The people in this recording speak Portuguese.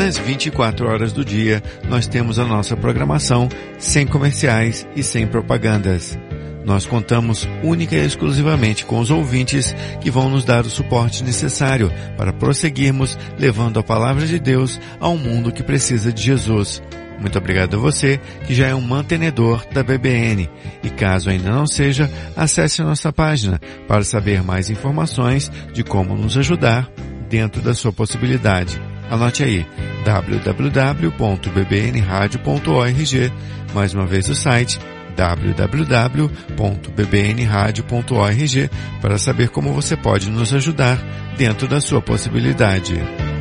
Nas 24 horas do dia, nós temos a nossa programação sem comerciais e sem propagandas. Nós contamos única e exclusivamente com os ouvintes que vão nos dar o suporte necessário para prosseguirmos levando a palavra de Deus ao mundo que precisa de Jesus. Muito obrigado a você que já é um mantenedor da BBN. E caso ainda não seja, acesse a nossa página para saber mais informações de como nos ajudar dentro da sua possibilidade. Anote aí, www.bbnradio.org, mais uma vez o site www.bbnradio.org para saber como você pode nos ajudar dentro da sua possibilidade.